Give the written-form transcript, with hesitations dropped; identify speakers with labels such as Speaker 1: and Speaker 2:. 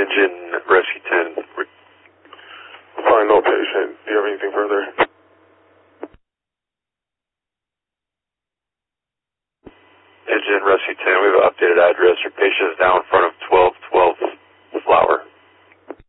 Speaker 1: Engine Rescue 10.
Speaker 2: Fine, no patient. Do you have anything further?
Speaker 1: Engine Rescue 10, we have an updated address. Your patient is down